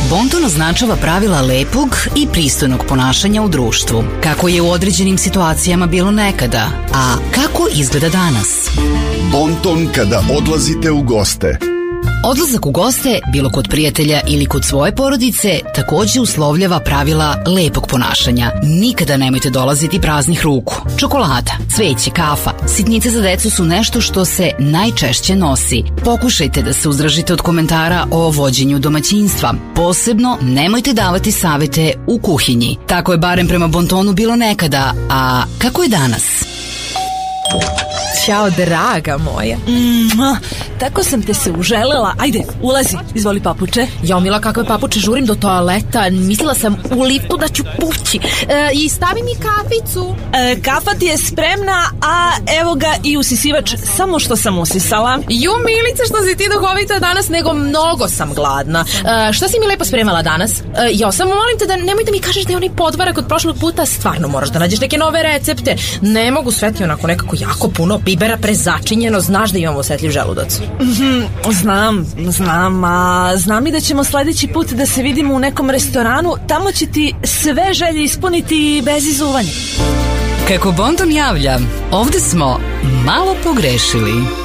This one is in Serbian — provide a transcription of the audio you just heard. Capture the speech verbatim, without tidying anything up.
Bonton označava pravila lepog i pristojnog ponašanja u društvu, kako je u određenim situacijama bilo nekada, a kako izgleda danas. Bonton kada odlazite u goste. Odlazak u goste, bilo kod prijatelja ili kod svoje porodice, takođe uslovljava pravila lepog ponašanja. Nikada nemojte dolaziti praznih ruku. Čokolada, cveće, kafa, sitnice za decu su nešto što se najčešće nosi. Pokušajte da se uzdržite od komentara o vođenju domaćinstva. Posebno nemojte davati savete u kuhinji. Tako je barem prema Bontonu bilo nekada, a kako je danas? Ćao, draga moja. Mua, tako sam te se uželela. Ajde, ulazi, izvoli papuče. Jao, Mila, kakve papuče, žurim do toaleta. Mislila sam u liftu da ću pući. E, I stavi mi kaficu. E, kafa ti je spremna, a evo ga i usisivač, samo što sam usisala. Ju, Milice, što si ti duhovita danas, nego mnogo sam gladna. E, šta si mi lepo spremala danas? E, jo, samo molim te da nemoj da mi kažeš da je onaj podvarak od prošlog puta. Stvarno moraš da nađeš neke nove recepte. Ne mogu, sve ti onako nekako jako puno bibera, prezačinjeno, znaš da imam osetljiv želudac. Mm-hmm, znam, znam, a znam i da ćemo sledeći put da se vidimo u nekom restoranu, tamo će ti sve želje ispuniti bez izuvanja. Kako Bonton javlja, ovde smo malo pogrešili.